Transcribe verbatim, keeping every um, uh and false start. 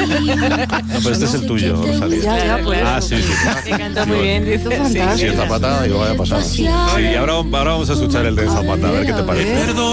No, pero este es el tuyo, Rosalía. Ya, ya, pues. Ah, sí, sí. Me canta muy bien, dice fantástico. Sí, el Zapata, digo, vaya pasada. Sí, y ahora, ahora vamos a escuchar el de Zapata, a ver qué te parece.